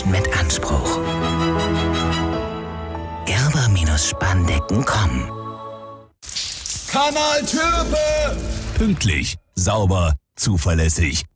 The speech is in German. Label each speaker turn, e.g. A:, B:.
A: Menschen mit Anspruch. Gerber-Spandecken.com.
B: Kanal Türpe!
C: Pünktlich, sauber, zuverlässig.